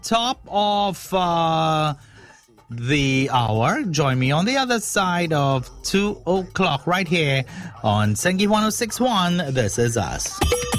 top of the hour. Join me on the other side of 2 o'clock right here on Sengi 1061. This is us.